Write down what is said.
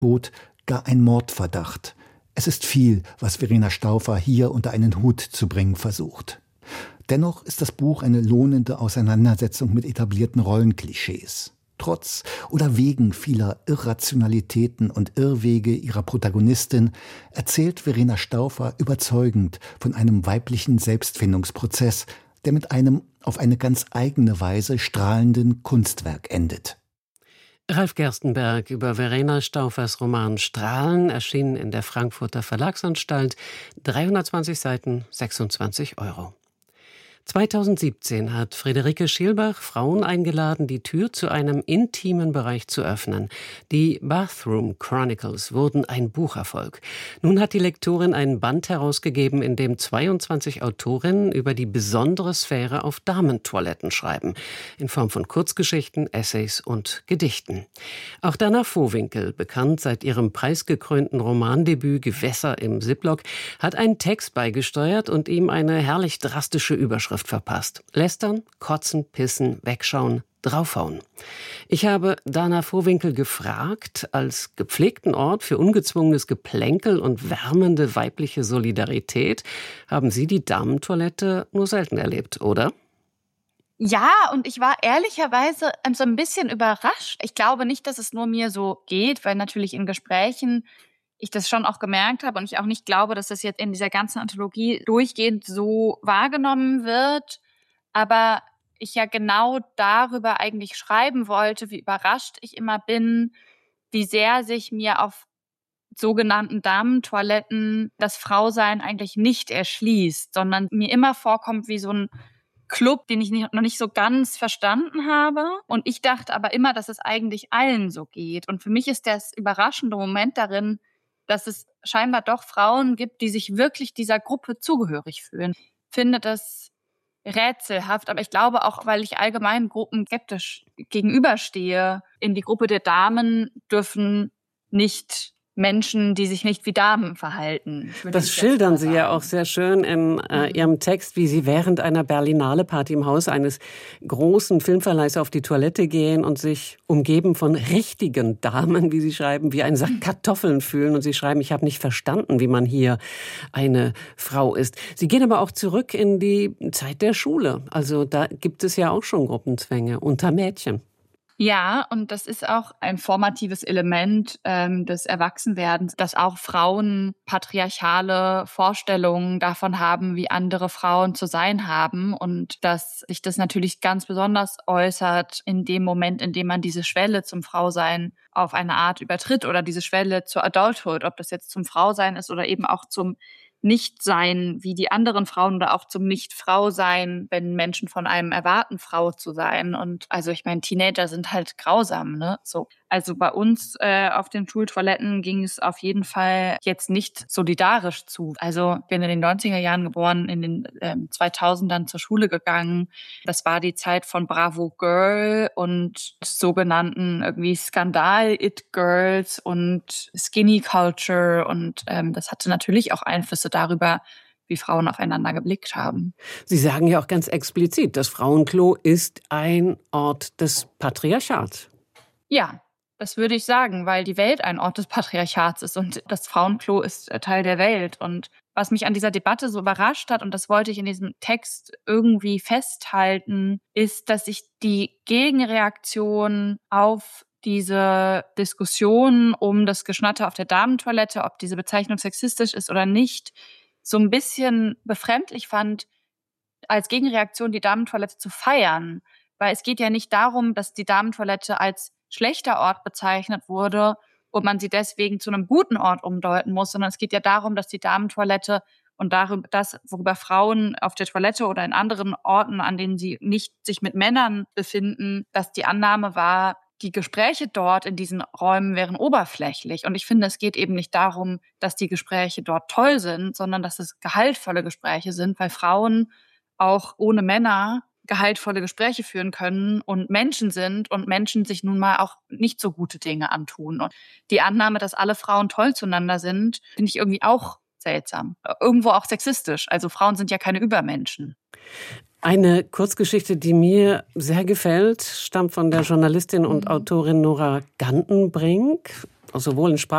Tod, gar ein Mordverdacht. Es ist viel, was Verena Stauffer hier unter einen Hut zu bringen versucht. Dennoch ist das Buch eine lohnende Auseinandersetzung mit etablierten Rollenklischees. Trotz oder wegen vieler Irrationalitäten und Irrwege ihrer Protagonistin erzählt Verena Stauffer überzeugend von einem weiblichen Selbstfindungsprozess, der mit einem auf eine ganz eigene Weise strahlenden Kunstwerk endet. Ralf Gerstenberg über Verena Stauffers Roman Strahlen, erschienen in der Frankfurter Verlagsanstalt, 320 Seiten, 26 €. 2017 hat Friederike Schielbach Frauen eingeladen, die Tür zu einem intimen Bereich zu öffnen. Die Bathroom Chronicles wurden ein Bucherfolg. Nun hat die Lektorin einen Band herausgegeben, in dem 22 Autorinnen über die besondere Sphäre auf Damentoiletten schreiben, in Form von Kurzgeschichten, Essays und Gedichten. Auch Dana Vohwinkel, bekannt seit ihrem preisgekrönten Romandebüt Gewässer im Ziploc, hat einen Text beigesteuert und ihm eine herrlich drastische Überschrift verpasst. Lästern, kotzen, pissen, wegschauen, draufhauen. Ich habe Dana Vohwinkel gefragt, als gepflegten Ort für ungezwungenes Geplänkel und wärmende weibliche Solidarität haben Sie die Damentoilette nur selten erlebt, oder? Ja, und ich war ehrlicherweise so ein bisschen überrascht. Ich glaube nicht, dass es nur mir so geht, weil natürlich in Gesprächen ich das schon auch gemerkt habe und ich auch nicht glaube, dass das jetzt in dieser ganzen Anthologie durchgehend so wahrgenommen wird. Aber ich ja genau darüber eigentlich schreiben wollte, wie überrascht ich immer bin, wie sehr sich mir auf sogenannten Damentoiletten das Frausein eigentlich nicht erschließt, sondern mir immer vorkommt wie so ein Club, den ich noch nicht so ganz verstanden habe. Und ich dachte aber immer, dass es eigentlich allen so geht. Und für mich ist das überraschende Moment darin, dass es scheinbar doch Frauen gibt, die sich wirklich dieser Gruppe zugehörig fühlen. Ich finde das rätselhaft, aber ich glaube auch, weil ich allgemein Gruppen skeptisch gegenüberstehe. In die Gruppe der Damen dürfen nicht Menschen, die sich nicht wie Damen verhalten. Das schildern Sie ja auch sehr schön in Ihrem Text, wie Sie während einer Berlinale-Party im Haus eines großen Filmverleihs auf die Toilette gehen und sich umgeben von richtigen Damen, wie Sie schreiben, wie ein Sack Kartoffeln fühlen. Und Sie schreiben, ich habe nicht verstanden, wie man hier eine Frau ist. Sie gehen aber auch zurück in die Zeit der Schule. Also da gibt es ja auch schon Gruppenzwänge unter Mädchen. Ja, und das ist auch ein formatives Element des Erwachsenwerdens, dass auch Frauen patriarchale Vorstellungen davon haben, wie andere Frauen zu sein haben und dass sich das natürlich ganz besonders äußert in dem Moment, in dem man diese Schwelle zum Frausein auf eine Art übertritt oder diese Schwelle zur Adulthood, ob das jetzt zum Frausein ist oder eben auch zum Nicht-Sein wie die anderen Frauen oder auch zum Nicht-Frau-Sein, wenn Menschen von einem erwarten, Frau zu sein. Und also ich meine, Teenager sind halt grausam, ne? So. Also bei uns auf den Schultoiletten ging es auf jeden Fall jetzt nicht solidarisch zu. Also ich bin in den 90er Jahren geboren, in den 2000ern zur Schule gegangen. Das war die Zeit von Bravo Girl und sogenannten irgendwie Skandal-It-Girls und Skinny Culture und das hatte natürlich auch Einflüsse darüber, wie Frauen aufeinander geblickt haben. Sie sagen ja auch ganz explizit, das Frauenklo ist ein Ort des Patriarchats. Ja, das würde ich sagen, weil die Welt ein Ort des Patriarchats ist und das Frauenklo ist Teil der Welt. Und was mich an dieser Debatte so überrascht hat, und das wollte ich in diesem Text irgendwie festhalten, ist, dass ich die Gegenreaktion auf diese Diskussion um das Geschnatter auf der Damentoilette, ob diese Bezeichnung sexistisch ist oder nicht, so ein bisschen befremdlich fand, als Gegenreaktion die Damentoilette zu feiern. Weil es geht ja nicht darum, dass die Damentoilette als schlechter Ort bezeichnet wurde und man sie deswegen zu einem guten Ort umdeuten muss, sondern es geht ja darum, dass die Damentoilette und worüber Frauen auf der Toilette oder in anderen Orten, an denen sie nicht sich mit Männern befinden, dass die Annahme war, die Gespräche dort in diesen Räumen wären oberflächlich. Und ich finde, es geht eben nicht darum, dass die Gespräche dort toll sind, sondern dass es gehaltvolle Gespräche sind, weil Frauen auch ohne Männer gehaltvolle Gespräche führen können und Menschen sind und Menschen sich nun mal auch nicht so gute Dinge antun. Und die Annahme, dass alle Frauen toll zueinander sind, finde ich irgendwie auch seltsam. Irgendwo auch sexistisch. Also Frauen sind ja keine Übermenschen. Eine Kurzgeschichte, die mir sehr gefällt, stammt von der Journalistin und Autorin Nora Gantenbrink, sowohl in